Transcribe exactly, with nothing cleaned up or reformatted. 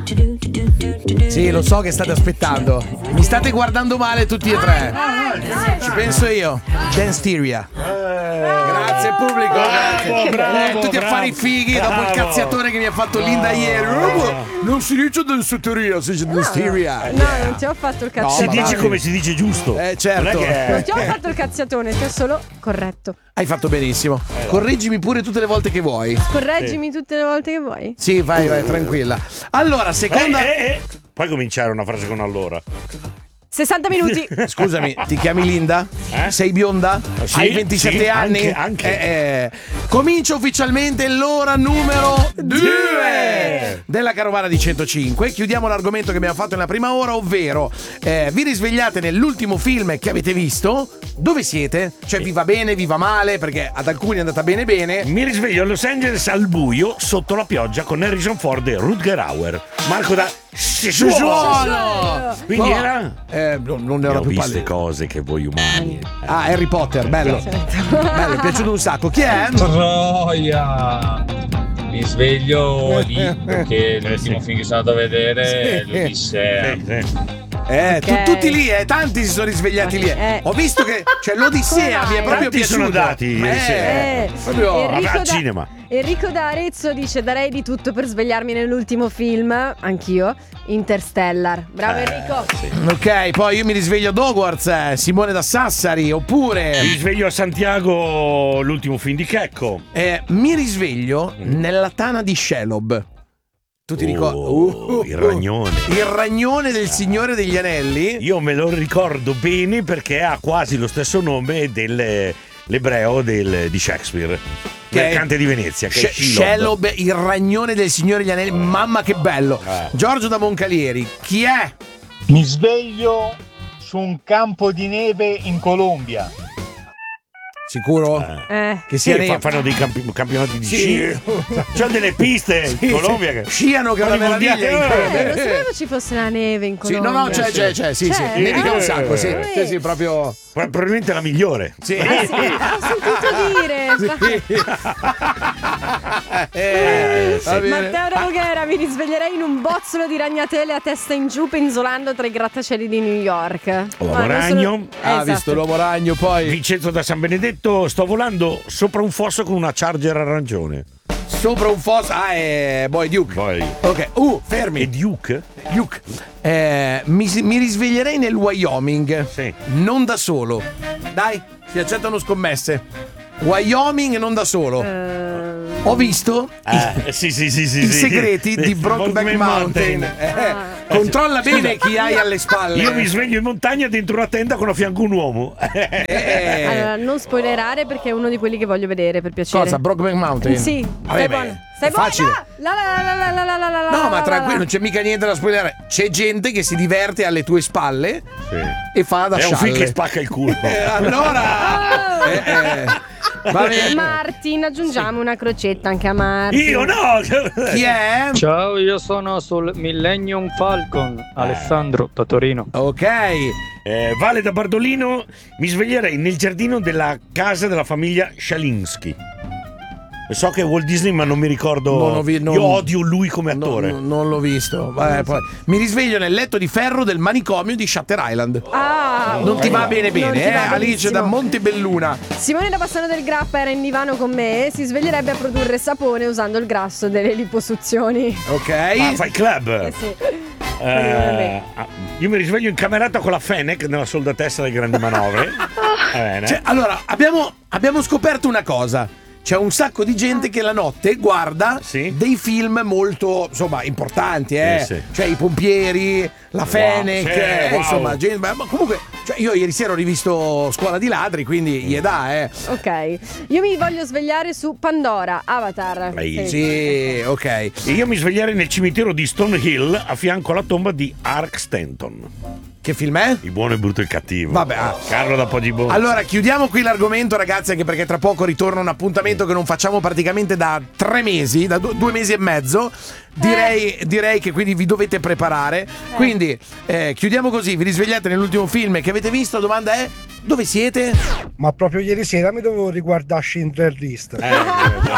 Sì, lo so che state aspettando. Mi state guardando male tutti e tre. Ci penso io. Danceteria. Grazie pubblico. Bravo, bravo, eh, tutti bravo, a fare i fighi bravo. dopo il cazziatore che mi ha fatto Linda ieri. Non si dice danceteria, si dice danceteria. No, non ti ho fatto il Si cazziatone. dice come si dice giusto. Eh, certo. Non è che- Non ti ho fatto il cazziatone, ti ho solo corretto. Hai fatto benissimo. Correggimi pure tutte le volte che vuoi. Correggimi tutte le volte che vuoi. Sì, vai, vai, tranquilla. Allora, seconda. Eh, eh, eh. Puoi cominciare una frase con allora. sessanta minuti. Scusami, ti chiami Linda? Eh? Sei bionda? Sì, Hai ventisette sì, anni? anche, anche. Eh, eh. Comincia ufficialmente l'ora numero due della carovana di centocinque. Chiudiamo l'argomento che abbiamo fatto nella prima ora, ovvero eh, vi risvegliate nell'ultimo film che avete visto. Dove siete? Cioè vi va bene, vi va male? Perché ad alcuni è andata bene bene. Mi risveglio a Los Angeles al buio, sotto la pioggia, con Harrison Ford e Rutger Hauer. Marco da Sessuolo! Quindi No, era? Eh, non, non ne ho Ne la ho più viste pallida. cose che voi umani. Ah, Harry Potter, bello. Bello, mi è piaciuto un sacco. Chi è? Troia! Mi sveglio lì perché l'ultimo sì. film che sono andato a vedere è Sì. l'Odissea. Sì, sì. Eh, tu- Ok. tutti lì, eh, tanti si sono risvegliati lì. eh. Eh. Ho visto che cioè, l'Odissea Come mi è mai? proprio Tanti piaciuto. sono andati ieri Eh, sera. Eh, proprio- Enrico al da- cinema. Enrico da Arezzo dice: darei di tutto per svegliarmi nell'ultimo film. Anch'io. Interstellar. Bravo Eh, Enrico. sì. Ok, poi io mi risveglio ad Hogwarts, eh, Simone da Sassari, oppure Mi risveglio a Santiago, l'ultimo film di Checco. eh, mi risveglio nella tana di Shelob. Tu ti ricordi? Oh, il ragnone. Il ragnone del Signore degli Anelli. Io me lo ricordo bene perché ha quasi lo stesso nome dell'ebreo del, di Shakespeare. Che è- Mercante di Venezia, che è She- Shelob. Shelob, il ragnone del Signore degli Anelli. Mamma che bello. Eh. Giorgio da Moncalieri, chi è? Mi sveglio su un campo di neve in Colombia. Sicuro? Eh. Che Sì, sia fa- neve. fanno dei campi- campionati di Sì. sci. C'hanno delle piste Sì, in Colombia che sciano che è una fanno i mondiali. meraviglia. Eh, non sapevo ci fosse la neve in Sì, Colombia. no, no, c'è, c'è, c'è, sì, sì. C'è? Nevica un Eh. sacco, sì. Eh. Sì, sì, proprio. Pro- probabilmente la migliore. Sì. Eh sì, ho sentito dire. Eh, va bene. Matteo da Voghera, mi risveglierei in un bozzolo di ragnatele a testa in giù penzolando tra i grattacieli di New York. Uomo Ma non ragno. sono- Ha Esatto. visto l'uomo ragno, poi Vincenzo da San Benedetto, sto volando sopra un fosso con una Charger arancione. sopra un fosso. Ah, è Boy Duke. Poi Ok, uh, e fermi. Duke? Duke. Eh, mi, mi risveglierei nel Wyoming. Sì. Non da solo. Dai, si accettano scommesse. Wyoming non da solo. Eh, Ho visto Eh, sì, sì, sì, sì, i sì. segreti di Brokeback Mountain. Eh, Ah. Controlla bene chi hai alle spalle. Io mi sveglio in montagna dentro una tenda con a fianco un uomo. Eh, allora, non spoilerare perché è uno di quelli che voglio vedere per piacere. cosa? Brokeback Mountain? Sì, Vabbè, stai beh, buono. Stai è facile. buona. La la la la la la la la la No, la ma la tranquillo, la. non c'è mica niente da spoilerare. C'è gente che si diverte alle tue spalle e fa da È un scialle. film che spacca il culo. Eh, allora, Oh! eh, eh, va bene. Martin, aggiungiamo una crocetta anche a Martin. Io no! Chi è? Ciao, io sono sul Millennium Falcon, Alessandro da Torino. Ok. Eh, Vale da Bardolino, mi sveglierei nel giardino della casa della famiglia Shalinsky. So che è Walt Disney, ma non mi ricordo. Non ho vi- non- Io odio lui come No, attore. no, non l'ho visto. Vabbè, poi. Mi risveglio nel letto di ferro del manicomio di Shutter Island. Ah, Non ti va bene non bene, ti eh? va Alice benissimo. da Montebelluna. Simone da Bassano del Grappa era in divano con me e si sveglierebbe a produrre sapone usando il grasso delle liposuzioni. Ok. Ah, fai club. Eh sì. Eh, ah, io mi risveglio in camerata con la Fennec nella soldatessa delle grandi manovre. Va bene. Cioè, allora, abbiamo, abbiamo scoperto una cosa. C'è un sacco di gente che la notte guarda Sì. dei film molto, insomma, importanti, eh. Sì, sì. Cioè i pompieri, la Fennec, sì, eh, wow. insomma, gente- ma ma comunque, cioè, io ieri sera ho rivisto Scuola di ladri, quindi gli dà, eh. Ok, io mi voglio svegliare su Pandora, Avatar. Ehi. Sì, ok. E io mi sveglierei nel cimitero di Stone Hill a fianco alla tomba di Ark Stanton. Che film è? Il buono, il brutto e il cattivo. Vabbè, ah. Carlo da Poggibonsi. Allora, chiudiamo qui l'argomento, ragazzi, anche perché tra poco ritorna un appuntamento che non facciamo praticamente da tre mesi, da du- due mesi e mezzo. Direi, direi che quindi vi dovete preparare. Quindi, eh, chiudiamo così, vi risvegliate nell'ultimo film che avete visto. La domanda è: dove siete? Ma proprio ieri sera mi dovevo riguardare Schindler List. Eh,